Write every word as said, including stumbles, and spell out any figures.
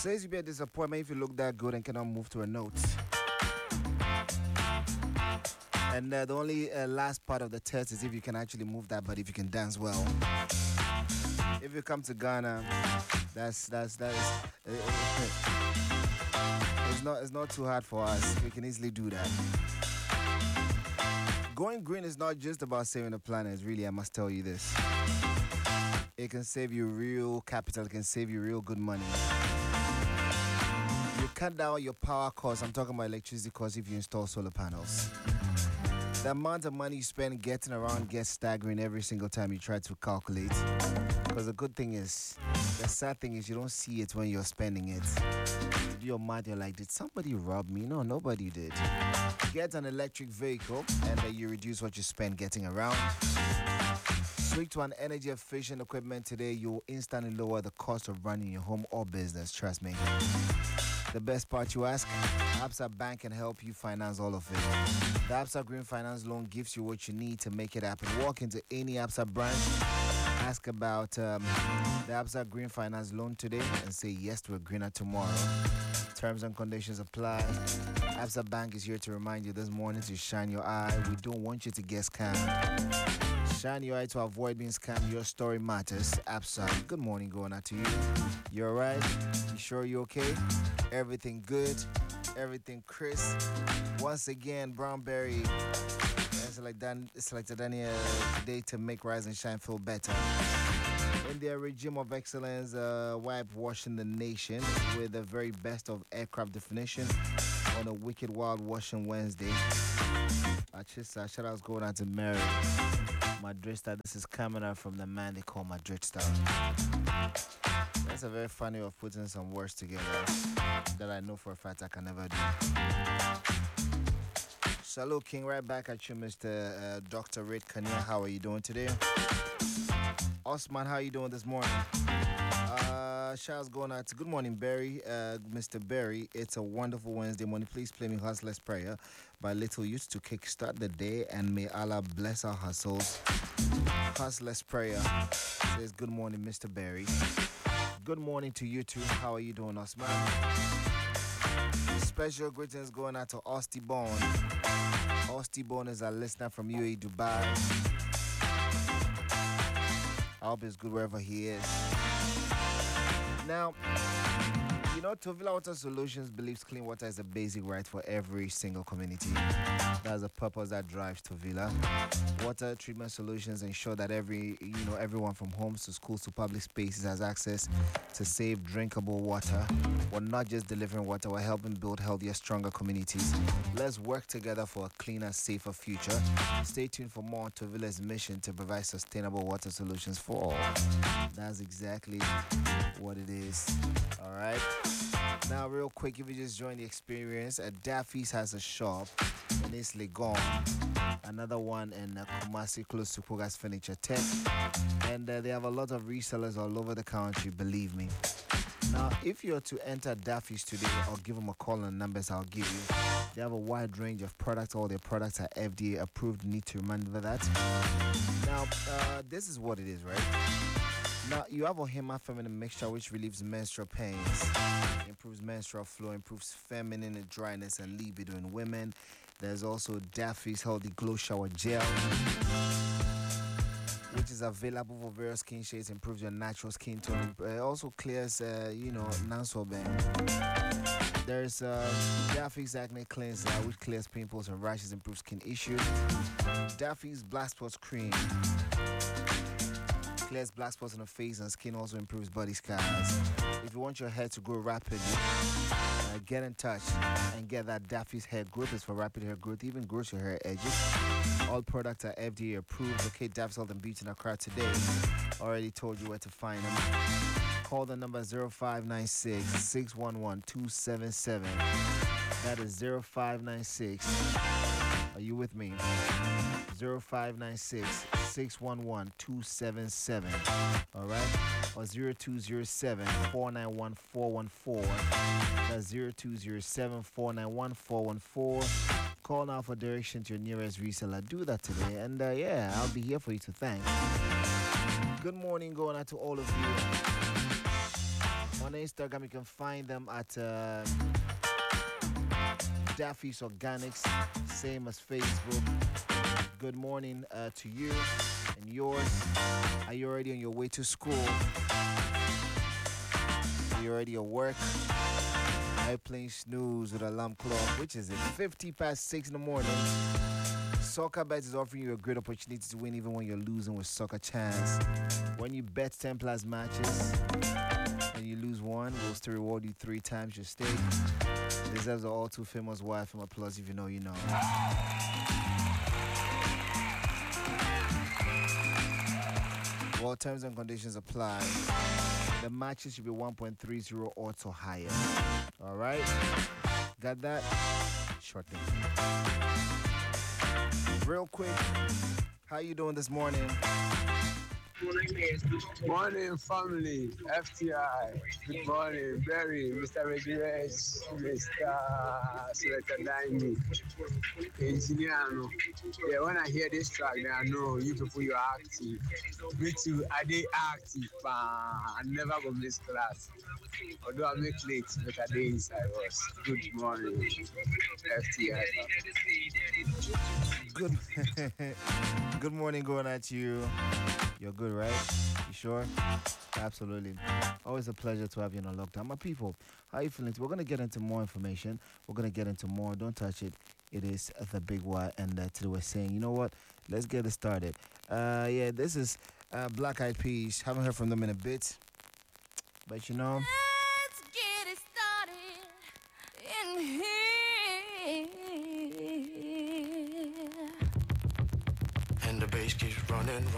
Says you'll be a disappointment if you look that good and cannot move to a note. And uh, the only uh, last part of the test is if you can actually move that, but if you can dance well. If you come to Ghana, that's that's that's uh, it's not it's not too hard for us. We can easily do that. Going green is not just about saving the planet. Really, I must tell you this. It can save you real capital. It can save you real good money. You cut down your power costs. I'm talking about electricity costs if you install solar panels. The amount of money you spend getting around gets staggering every single time you try to calculate. Because the good thing is, the sad thing is you don't see it when you're spending it. You do your math, you're like, did somebody rob me? No, nobody did. Get an electric vehicle and then you reduce what you spend getting around. Switch to an energy efficient equipment today. You'll instantly lower the cost of running your home or business. Trust me. The best part, you ask? Absa Bank can help you finance all of it. The Absa Green Finance Loan gives you what you need to make it happen. Walk into any Absa branch, ask about um, the Absa Green Finance Loan today, and say yes to a greener tomorrow. Terms and conditions apply. Absa Bank is here to remind you this morning to shine your eye. We don't want you to get scammed. Shine your eye to avoid being scammed. Your story matters. Absa. Good morning going out to you. You alright? You sure you okay? Everything good? Everything crisp? Once again, Brownberry it's like Dan, selected Daniel today to make Rise and Shine feel better. In their regime of excellence, uh, wipe washing the nation with the very best of aircraft definition on a wicked wild washing Wednesday. Achisa, shout out going out to Mary. Madrid Star. This is Camera from the man they call Madrid Star. That's a very funny way of putting some words together that I know for a fact I can never do. Salute King, right back at you, Mister Uh, Doctor Red Kania. How are you doing today? Osman, how are you doing this morning? Uh, Shouts going out to good morning, Barry. Uh, Mister Barry, it's a wonderful Wednesday morning. Please play me Hustler's Prayer by Little Youth to kickstart the day, and may Allah bless our hustles. Hustler's Prayer says good morning, Mister Barry. Good morning to you too. How are you doing, Osman? Special greetings going out to Osty Bone. Osty Bone is a listener from U A E, Dubai. I hope he's good wherever he is. Now, you know, Tovila Water Solutions believes clean water is a basic right for every single community. That's the purpose that drives Tovila. Water treatment solutions ensure that every, you know, everyone from homes to schools to public spaces has access to safe, drinkable water. We're not just delivering water, we're helping build healthier, stronger communities. Let's work together for a cleaner, safer future. Stay tuned for more on Tovila's mission to provide sustainable water solutions for all. That's exactly what it is. All right. Now, real quick, if you just joined the experience, uh, Daffy's has a shop in East Legon. Another one in uh, Kumasi, close to Pugas Furniture Tech. And uh, they have a lot of resellers all over the country, believe me. Now, if you're to enter Daffy's today or give them a call on the numbers I'll give you, they have a wide range of products. All their products are F D A approved. Need to remember that. Now, uh, this is what it is, right? Now, you have Ohima Feminine Mixture, which relieves menstrual pains, improves menstrual flow, improves feminine dryness and libido in women. There's also Daffy's Healthy Glow Shower Gel, which is available for various skin shades, improves your natural skin tone. It also clears, uh, you know, non-sorbet. There's uh, Daffy's Acne Cleanser, which clears pimples and rashes, improves skin issues. Daffy's Black Spots Cream clears black spots on the face and skin, also improves body scars. If you want your hair to grow rapidly, uh, get in touch and get that Daffy's Hair Growth. Is for rapid hair growth, even grows your hair edges. All products are F D A approved. Locate Daffy's Health and Beauty in Accra today. Already told you where to find them. Call the number zero five nine six, six one one, two seven seven. That is zero five nine six. Are you with me? zero five nine six, six one one, two seven seven. All right? Or zero two zero seven, four nine one, four one four. That's zero two zero seven, four nine one, four one four. Call now for direction to your nearest reseller. Do that today. And uh, yeah, I'll be here for you to thank. Good morning going out to all of you. On Instagram, you can find them at uh, Daffy's Organics, same as Facebook. Good morning uh, to you and yours. Are you already on your way to school? Are you already at work? Are you playing snooze with alarm clock? Which is it? fifty past six in the morning. Soccer Bet is offering you a great opportunity to win even when you're losing with Soccer Chance. When you bet ten plus matches and you lose one, we'll still reward you three times your stake. Deserves the all too famous Y F M Plus if you know, you know. Well, terms and conditions apply. The matches should be one point three zero odds or higher. All right? Got that? Short thing. Real quick, how you doing this morning? Morning, family, F T I. Good morning, Barry, Mister Regires, Mister Selector Daimi, Engineer. Yeah, when I hear this track, then I know you people you are active. Me too, I did active. Uh, I never go miss class. Although I make late, but I did inside us. Good morning, F T I. Good. Good morning, going at you. You're good, right? You sure? Absolutely. Always a pleasure to have you on lockdown. My people, how are you feeling? We're going to get into more information. We're going to get into more. Don't touch it. It is the Big Y. And uh, today we're saying, you know what? Let's get it started. Uh, yeah, this is uh, Black Eyed Peas. Haven't heard from them in a bit. But you know...